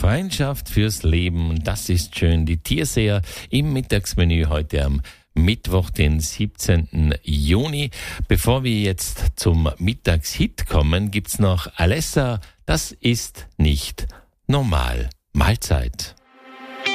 Freundschaft fürs Leben, das ist schön. Die Tierseher im Mittagsmenü heute am Mittwoch, den 17. Juni. Bevor wir jetzt zum Mittagshit kommen, gibt's noch Alessa, das ist nicht normal. Mahlzeit.